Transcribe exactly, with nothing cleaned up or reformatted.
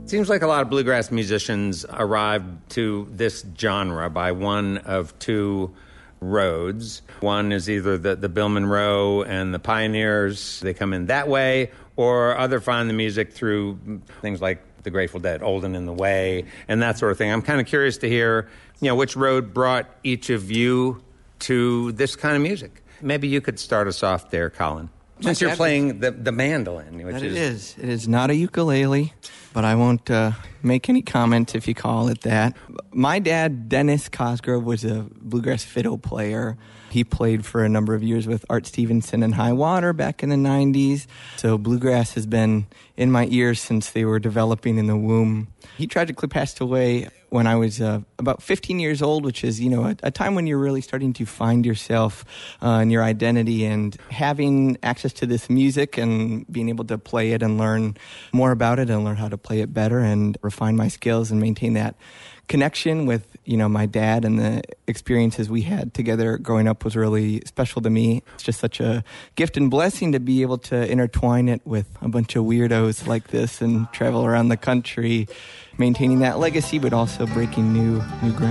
Seems like a lot of bluegrass musicians arrived to this genre by one of two roads. One is either the, the Bill Monroe and the Pioneers, they come in that way, or other find the music through things like the Grateful Dead, Old and in the Way, and that sort of thing. I'm kind of curious to hear, you know, which road brought each of you to this kind of music. Maybe you could start us off there, Colin. Since you're playing the, the mandolin, which that is... It is. It is not a ukulele, but I won't uh, make any comment if you call it that. My dad, Dennis Cosgrove, was a bluegrass fiddle player. He played for a number of years with Art Stevenson and High Water back in the nineties. So bluegrass has been in my ears since they were developing in the womb. He tragically passed away when I was uh, about fifteen years old, which is, you know, a, a time when you're really starting to find yourself uh, and your identity, and having access to this music and being able to play it and learn more about it and learn how to play it better and refine my skills and maintain that connection with, you know, my dad and the experiences we had together growing up was really special to me. It's just such a gift and blessing to be able to intertwine it with a bunch of weirdos like this and travel around the country, maintaining that legacy, but also breaking new new ground.